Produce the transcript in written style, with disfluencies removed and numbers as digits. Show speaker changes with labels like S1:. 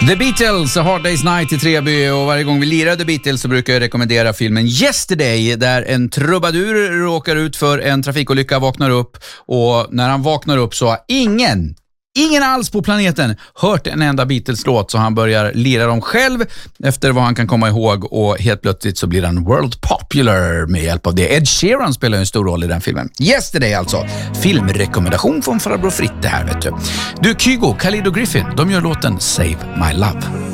S1: The Beatles, A Hard Day's Night i Treby, och varje gång vi lirar The Beatles så brukar jag rekommendera filmen Yesterday, där en trubadur råkar ut för en trafikolycka, vaknar upp, och när han vaknar upp så har ingen alls på planeten hört en enda Beatles-låt, så han börjar lira dem själv efter vad han kan komma ihåg, och helt plötsligt så blir han world popular med hjälp av det. Ed Sheeran spelar en stor roll i den filmen. Yesterday alltså. Filmrekommendation från farbror Fritte här, vet du. Du, Kygo, Khalid och Griffin, de gör låten Save My Love.